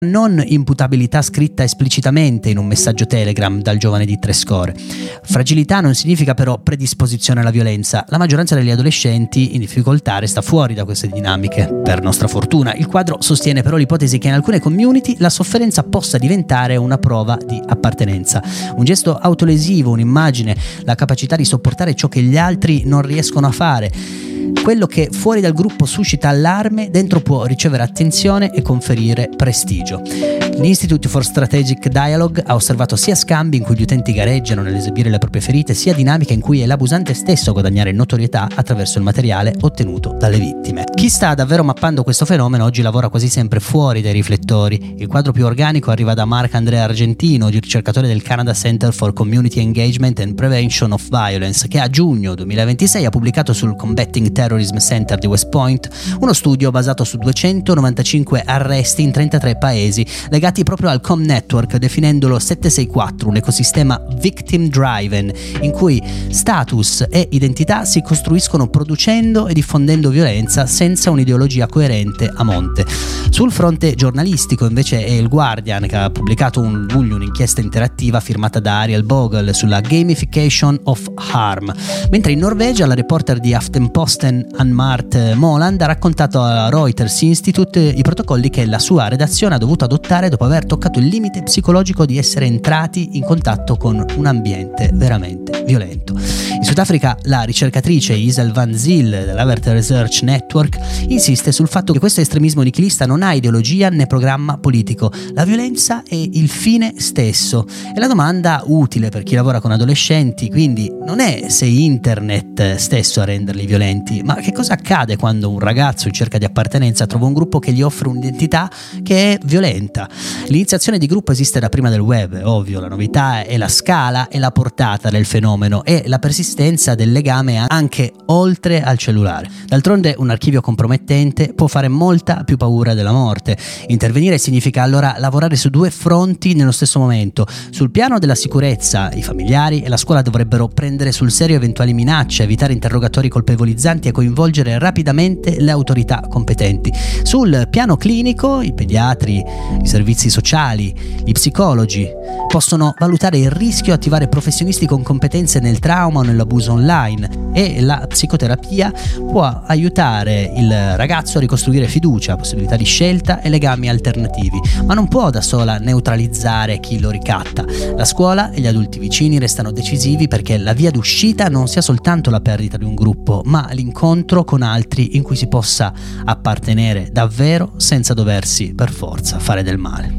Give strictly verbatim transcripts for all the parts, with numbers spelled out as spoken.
non imputabilità scritta esplicitamente in un messaggio Telegram dal giovane di Trescore. Fragilità non significa però predisposizione alla violenza. La maggioranza degli adolescenti in difficoltà resta fuori da queste dinamiche, per nostra fortuna. Il quadro sostiene però l'ipotesi che in alcune community la sofferenza possa diventare una prova di appartenenza. Un gesto autolesivo, un'immagine, la capacità di sopportare ciò che gli altri non riescono a fare. Quello che fuori dal gruppo suscita allarme, dentro può ricevere attenzione e conferire prestigio. L'Institute for Strategic Dialogue ha osservato sia scambi in cui gli utenti gareggiano nell'esibire le proprie ferite, sia dinamiche in cui è l'abusante stesso a guadagnare notorietà attraverso il materiale ottenuto dalle vittime. Chi sta davvero mappando questo fenomeno oggi lavora quasi sempre fuori dai riflettori. Il quadro più organico arriva da Marc Andrea Argentino, ricercatore del Canada Center for Community Engagement and Prevention of Violence, che a giugno duemilaventisei ha pubblicato sul Combating Terrorism Center di West Point uno studio basato su duecentonovantacinque arresti in trentatré paesi legati proprio al Com Network, definendolo settecentosessantaquattro, un ecosistema victim driven in cui status e identità si costruiscono producendo e diffondendo violenza senza un'ideologia coerente a monte. Sul fronte giornalistico invece è il Guardian che ha pubblicato un luglio un'inchiesta interattiva firmata da Ariel Bogle sulla gamification of harm, mentre in Norvegia la reporter di Aftenposten Ann-Mart Moland ha raccontato a Reuters Institute i protocolli che la sua redazione ha dovuto adottare dopo aver toccato il limite psicologico di essere entrati in contatto con un ambiente veramente violento. In Sudafrica la ricercatrice Isel Van Zyl dell'Avert Research Network insiste sul fatto che questo estremismo nichilista non ha ideologia né programma politico. La violenza è il fine stesso. E la domanda utile per chi lavora con adolescenti quindi non è se internet stesso a renderli violenti, ma che cosa accade quando un ragazzo in cerca di appartenenza trova un gruppo che gli offre un'identità che è violenta. L'iniziazione di gruppo esiste da prima del web, è ovvio, la novità è la scala e la portata del fenomeno e la persistenza del legame anche oltre al cellulare. D'altronde un archivio compromettente può fare molta più paura della morte. Intervenire significa allora lavorare su due fronti nello stesso momento. Sul piano della sicurezza, i familiari e la scuola dovrebbero prendere sul serio eventuali minacce, evitare interrogatori colpevolizzanti e coinvolgere rapidamente le autorità competenti. Sul piano clinico, i pediatri, i servizi sociali, gli psicologi possono valutare il rischio, attivare professionisti con competenze nel trauma o nell'abuso online, e la psicoterapia può aiutare il ragazzo a ricostruire fiducia, possibilità di scelta e legami alternativi, ma non può da sola neutralizzare chi lo ricatta. La scuola e gli adulti vicini restano decisivi perché la via d'uscita non sia soltanto la perdita di un gruppo, ma l'incontro con altri in cui si possa appartenere davvero senza doversi per forza fare del male.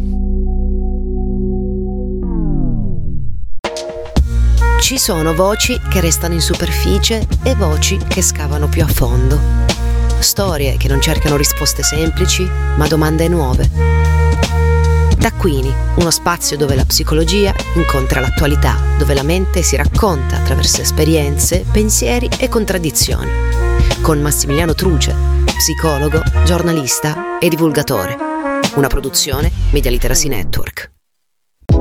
Ci sono voci che restano in superficie e voci che scavano più a fondo. Storie che non cercano risposte semplici, ma domande nuove. Taccuini, uno spazio dove la psicologia incontra l'attualità, dove la mente si racconta attraverso esperienze, pensieri e contraddizioni. Con Massimiliano Truce, psicologo, giornalista e divulgatore. Una produzione Media Literacy Network.